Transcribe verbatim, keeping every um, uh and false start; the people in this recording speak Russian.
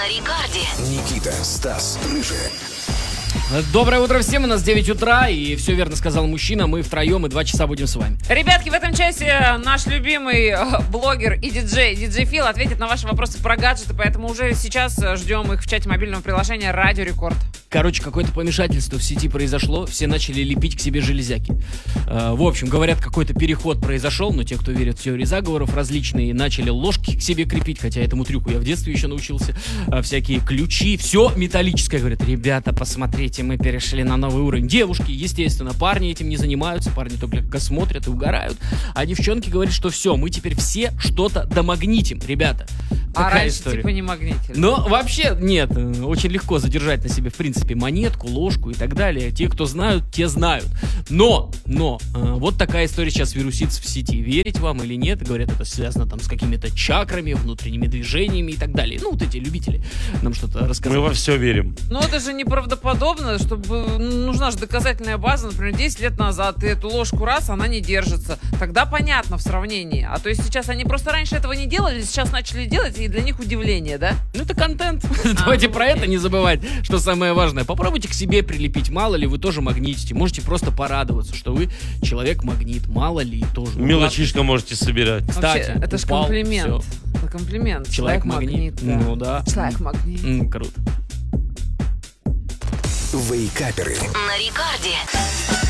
на Рекорде. Никита, Стас, Рыжая. Доброе утро всем, у нас девять утра, и все верно сказал мужчина, мы втроем и два часа будем с вами. Ребятки, в этом часе наш любимый э, блогер и диджей, диджей Фил, ответит на ваши вопросы про гаджеты, поэтому уже сейчас ждем их в чате мобильного приложения Радио Рекорд. Короче, какое-то помешательство в сети произошло, все начали лепить к себе железяки. Э, в общем, говорят, какой-то переход произошел, но те, кто верит в теории заговоров различные, начали ложки к себе крепить, хотя этому трюку я в детстве еще научился, э, всякие ключи, все металлическое. Говорят, ребята, посмотрите, мы перешли на новый уровень. Девушки, естественно, парни этим не занимаются, парни только смотрят и угорают, а девчонки говорят, что все, мы теперь все что-то домагнитим, ребята. А Такая раньше история. типа не магнитили. Но вообще нет, очень легко задержать на себе, в принципе, монетку, ложку и так далее. Те, кто знают, те знают. Но, но, э, вот такая история сейчас вирусится в сети. Верить вам или нет, говорят, это связано там с какими-то чакрами, внутренними движениями и так далее. Ну, вот эти любители нам что-то рассказать. Мы во все верим. Ну это же неправдоподобно, чтобы нужна же доказательная база, например, десять лет назад ты эту ложку раз, она не держится. Тогда понятно в сравнении. А то есть сейчас они просто раньше этого не делали, сейчас начали делать, и для них удивление, да? Ну, это контент. Давайте про это не забывать, что самое важное. Попробуйте к себе прилепить. Мало ли, вы тоже магнитите. Можете просто порадоваться, что вы человек-магнит. Мало ли, тоже. Мелочишко можете собирать. Кстати, вообще, это же упал, комплимент. всё. Это комплимент. Человек-магнит. да. Ну да. Человек-магнит. М, Круто. Вейкаперы. На Рекорде.